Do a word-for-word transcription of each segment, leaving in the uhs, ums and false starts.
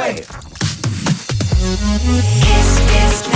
Uè. Kiss Kiss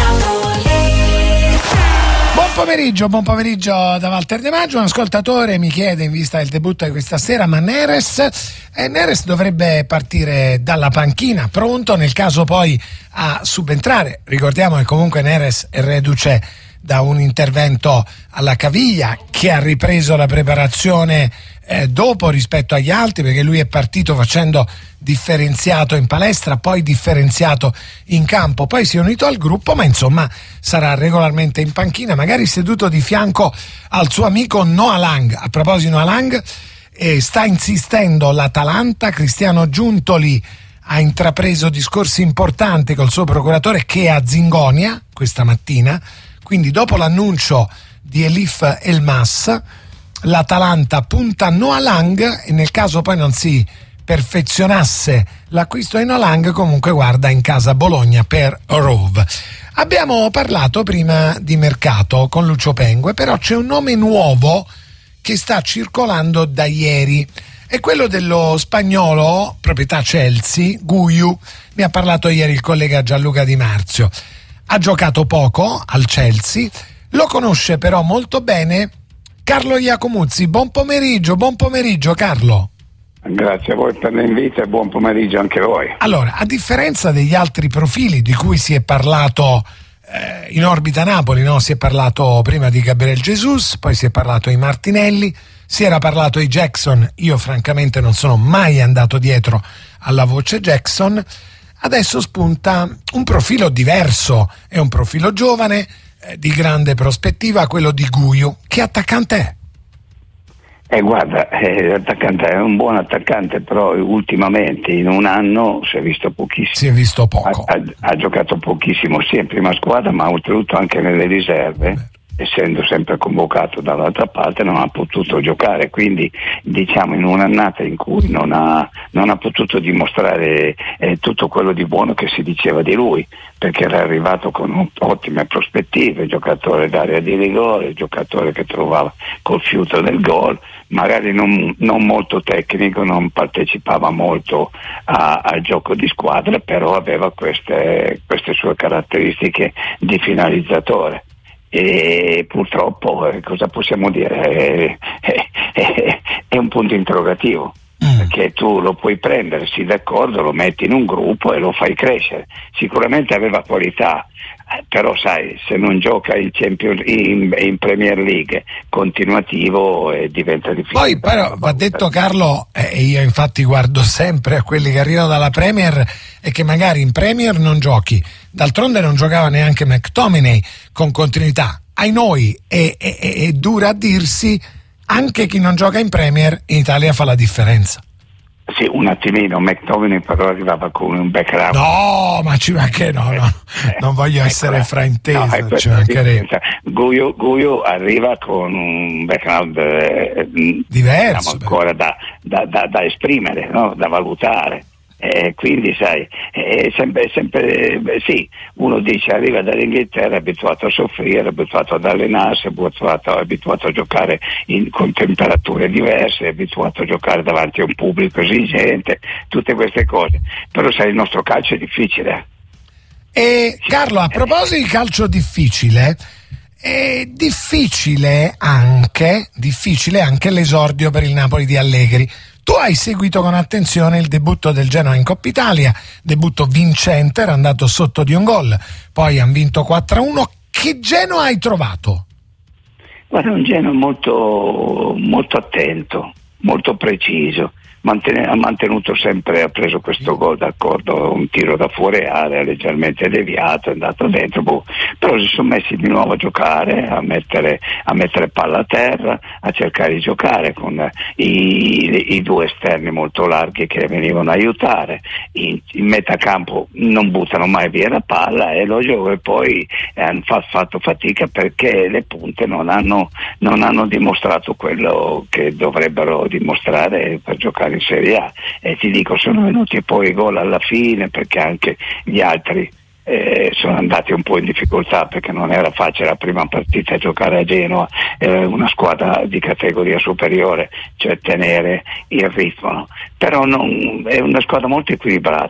Napoli. Buon pomeriggio, buon pomeriggio da Walter De Maggio. Un ascoltatore mi chiede, in vista del debutto di questa sera, ma Neres, eh, Neres dovrebbe partire dalla panchina, pronto nel caso poi a subentrare. Ricordiamo che comunque Neres è reduce da un intervento alla caviglia, che ha ripreso la preparazione eh, dopo rispetto agli altri, perché lui è partito facendo differenziato in palestra, poi differenziato in campo, poi si è unito al gruppo, ma insomma sarà regolarmente in panchina, magari seduto di fianco al suo amico Noah Lang. A proposito, Noah Lang, eh, sta insistendo l'Atalanta. Cristiano Giuntoli ha intrapreso discorsi importanti col suo procuratore, che è a Zingonia questa mattina. Quindi dopo l'annuncio di Elif Elmas, l'Atalanta punta a Noah Lang, e nel caso poi non si perfezionasse l'acquisto di Noah Lang, comunque guarda in casa Bologna per Rove. Abbiamo parlato prima di mercato con Lucio Pengue, però c'è un nome nuovo che sta circolando da ieri, è quello dello spagnolo, proprietà Chelsea, Guiu. Ne ha parlato ieri il collega Gianluca Di Marzio. Ha giocato poco al Chelsea, lo conosce però molto bene Carlo Iacomuzzi. Buon pomeriggio, buon pomeriggio Carlo. Grazie a voi per l'invito e buon pomeriggio anche a voi. Allora, a differenza degli altri profili di cui si è parlato eh, in orbita Napoli, no? Si è parlato prima di Gabriel Jesus, poi si è parlato di Martinelli, si era parlato di Jackson. Io francamente non sono mai andato dietro alla voce Jackson. Adesso spunta un profilo diverso, è un profilo giovane, eh, di grande prospettiva, quello di Guiu. Che attaccante è? Eh, guarda, eh, l'attaccante è un buon attaccante, però ultimamente in un anno si è visto pochissimo. Si è visto poco. Ha, ha, ha giocato pochissimo sia in prima squadra, ma oltretutto anche nelle riserve. Beh. Essendo sempre convocato dall'altra parte non ha potuto giocare, quindi diciamo in un'annata in cui non ha, non ha potuto dimostrare eh, tutto quello di buono che si diceva di lui, perché era arrivato con ottime prospettive, giocatore d'area di rigore, giocatore che trovava col fiuto del gol, magari non, non molto tecnico, non partecipava molto a, al gioco di squadra, però aveva queste, queste sue caratteristiche di finalizzatore. E purtroppo eh, cosa possiamo dire? È, è, è, è un punto interrogativo, mm. perché tu lo puoi prendere, sì, d'accordo, lo metti in un gruppo e lo fai crescere. Sicuramente aveva qualità, eh, però sai, se non gioca in, Champions, in, in Premier League continuativo eh, diventa difficile. Poi però va detto, Carlo, e eh, io infatti guardo sempre a quelli che arrivano dalla Premier, e che magari in Premier non giochi. D'altronde non giocava neanche McTominay con continuità. Ai noi è, è, è dura a dirsi, anche chi non gioca in Premier in Italia fa la differenza. Sì, un attimino, McTominay però arrivava con un background. No, ma ci mancherebbe, no, no, eh, non voglio essere frainteso, no, ci mancherebbe. Guiu, Guiu arriva con un background eh, diverso, diciamo, ancora da, da, da, da esprimere, no? Da valutare. Eh, quindi sai, è sempre, sempre beh, sì, uno dice arriva dall'Inghilterra, è abituato a soffrire, è abituato ad allenarsi, è abituato, è abituato a giocare in, con temperature diverse, è abituato a giocare davanti a un pubblico esigente, tutte queste cose, però sai, il nostro calcio è difficile. E Carlo, a proposito di calcio difficile, è difficile anche, difficile anche l'esordio per il Napoli di Allegri. Tu hai seguito con attenzione il debutto del Genoa in Coppa Italia, debutto vincente, era andato sotto di un gol, poi hanno vinto quattro a uno. Che Genoa hai trovato? Guarda, un Genoa molto, molto attento, molto preciso, Mantene, ha mantenuto sempre, ha preso questo gol, d'accordo, un tiro da fuori area leggermente deviato, è andato dentro, boh. Però si sono messi di nuovo a giocare, a mettere, a mettere palla a terra, a cercare di giocare con i, i due esterni molto larghi che venivano a aiutare, in, in metacampo non buttano mai via la palla, e lo gioco, e poi hanno fatto fatica perché le punte non hanno, non hanno dimostrato quello che dovrebbero dimostrare per giocare in Serie A, e ti dico, sono venuti poi i gol alla fine perché anche gli altri eh, sono andati un po' in difficoltà, perché non era facile la prima partita giocare a Genova, eh, una squadra di categoria superiore, cioè tenere il ritmo, però non, è una squadra molto equilibrata.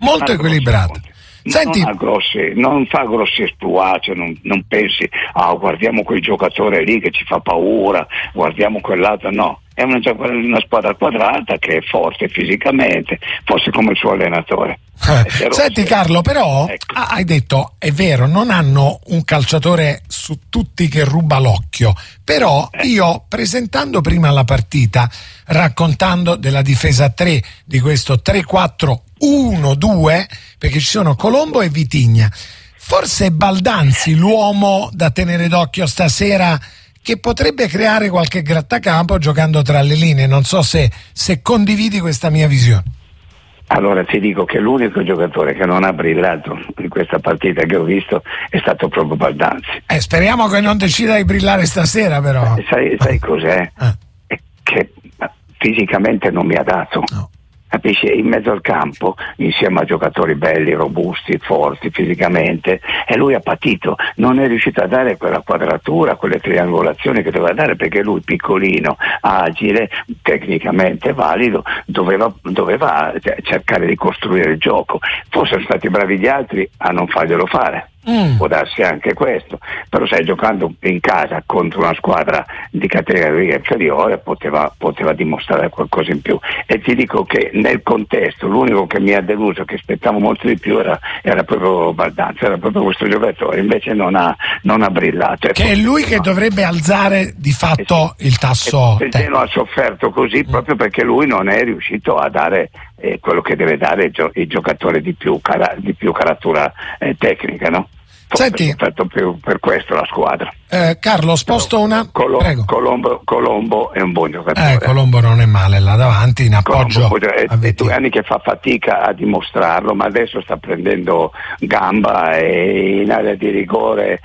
molto equilibrata. Senti, non, ha grossi, non fa grossi esploit, cioè non, non pensi, ah, guardiamo quel giocatore lì che ci fa paura, guardiamo quell'altro, no. È una, una squadra quadrata che è forte fisicamente, forse come il suo allenatore. Eh. Senti Carlo, però ecco. Hai detto, è vero, non hanno un calciatore su tutti che ruba l'occhio, però eh. io presentando prima la partita, raccontando della difesa a tre di questo tre quattro uno due, perché ci sono Colombo e Vitigna, forse è Baldanzi l'uomo da tenere d'occhio stasera, che potrebbe creare qualche grattacampo giocando tra le linee. Non so se, se condividi questa mia visione. Allora ti dico che l'unico giocatore che non ha brillato in questa partita che ho visto è stato proprio Baldanzi. Eh, speriamo che non decida di brillare stasera, però. Eh, sai, sai cos'è? Eh. È che fisicamente non mi ha dato. No. Capisci? In mezzo al campo, insieme a giocatori belli, robusti, forti fisicamente, e lui ha patito, non è riuscito a dare quella quadratura, quelle triangolazioni che doveva dare, perché lui piccolino, agile, tecnicamente valido, doveva, doveva cercare di costruire il gioco. Forse sono stati bravi gli altri a non farglielo fare. Mm. Può darsi anche questo, però sai, giocando in casa contro una squadra di categoria inferiore poteva, poteva dimostrare qualcosa in più, e ti dico che nel contesto l'unico che mi ha deluso, che aspettavo molto di più, era, era proprio Baldanzi, era proprio questo giocatore, invece non ha, non ha brillato. Che è lui che dovrebbe alzare di fatto eh sì, il tasso. Il Genoa ha sofferto così mm. proprio perché lui non è riuscito a dare eh, quello che deve dare il, gio- il giocatore di più, cara- di più caratura eh, tecnica, no? Senti, ho fatto più per questo la squadra. Eh, Carlo, sposto una. Colo- Prego. Colombo, Colombo è un buon giocatore. Eh, Colombo non è male là davanti, in appoggio. Colombo, è, è due anni che fa fatica a dimostrarlo, ma adesso sta prendendo gamba e in area di rigore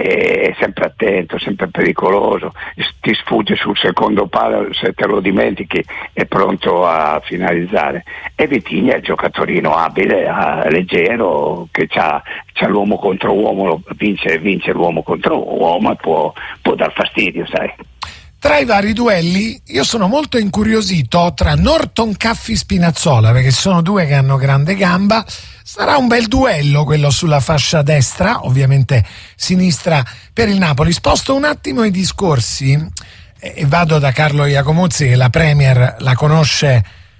è sempre attento, sempre pericoloso. Ti sfugge sul secondo palo, se te lo dimentichi è pronto a finalizzare. E Vitigna è il giocatorino abile, leggero, che c'ha, c'ha l'uomo contro uomo, vince, vince l'uomo contro uomo, e può, può dar fastidio, sai. Tra i vari duelli io sono molto incuriosito tra Norton, Caffi, Spinazzola, perché sono due che hanno grande gamba. Sarà un bel duello quello sulla fascia destra, ovviamente sinistra per il Napoli. Sposto un attimo i discorsi e vado da Carlo Iacomuzzi, che la Premier la conosce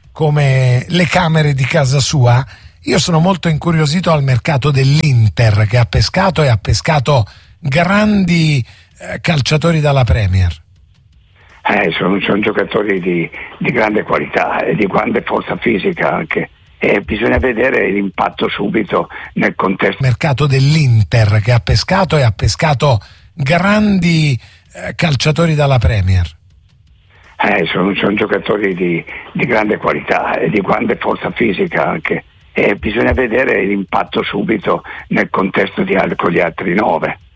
come le camere di casa sua. Io sono molto incuriosito al mercato dell'Inter, che ha pescato e ha pescato grandi eh, calciatori dalla Premier. Eh, sono, sono giocatori di, di grande qualità e di grande forza fisica anche, e bisogna vedere l'impatto subito nel contesto. Mercato dell'Inter, che ha pescato e ha pescato grandi eh, calciatori dalla Premier. Eh, sono, sono giocatori di, di grande qualità e di grande forza fisica anche, e bisogna vedere l'impatto subito nel contesto di, con gli altri nove.